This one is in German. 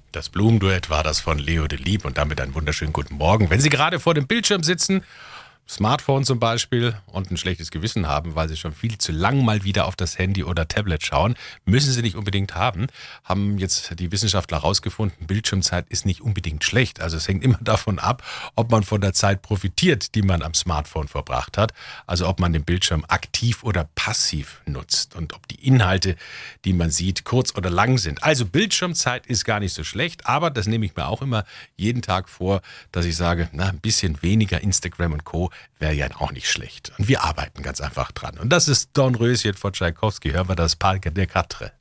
Das Blumenduett war das von Leo de Lieb und damit einen wunderschönen guten Morgen. Wenn Sie gerade vor dem Bildschirm sitzen, Smartphone zum Beispiel, und ein schlechtes Gewissen haben, weil Sie schon viel zu lang mal wieder auf das Handy oder Tablet schauen, müssen Sie nicht unbedingt haben jetzt die Wissenschaftler herausgefunden, Bildschirmzeit ist nicht unbedingt schlecht. Also es hängt immer davon ab, ob man von der Zeit profitiert, die man am Smartphone verbracht hat. Also ob man den Bildschirm aktiv oder passiv nutzt und ob die Inhalte, die man sieht, kurz oder lang sind. Also Bildschirmzeit ist gar nicht so schlecht, aber das nehme ich mir auch immer jeden Tag vor, dass ich sage, ein bisschen weniger Instagram und Co. wäre ja auch nicht schlecht. Und wir arbeiten ganz einfach dran. Und das ist Dornröschen von Tschaikowski. Hören wir das Parc des Quatre.